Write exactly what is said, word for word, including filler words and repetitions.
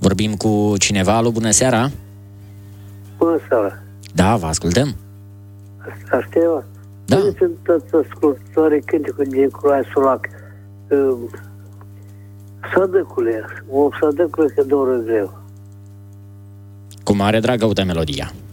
Vorbim cu cineva. Alo, bună seara. Bună seara. Da, vă ascultăm. Asta știu? Da. Sunt toți ascultătorii cântecul din Culoaia Sulac. Sădăcule, o sădăcule că doră greu. Cu mare drag căută melodia.